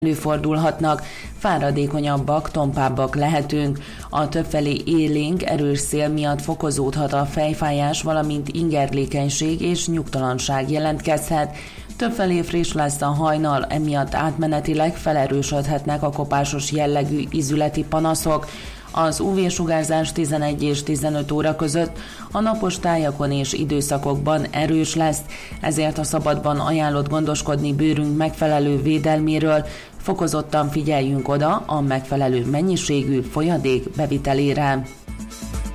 előfordulhatnak, fáradékonyabbak, tompábbak lehetünk. A többfelé élénk, erős szél miatt fokozódhat a fejfájás, valamint ingerlékenység és nyugtalanság jelentkezhet. Többfelé friss lesz a hajnal, emiatt átmenetileg felerősödhetnek a kopásos jellegű ízületi panaszok. Az UV-sugárzás 11 és 15 óra között a napos tájakon és időszakokban erős lesz, ezért a szabadban ajánlott gondoskodni bőrünk megfelelő védelméről, fokozottan figyeljünk oda a megfelelő mennyiségű folyadék bevitelére.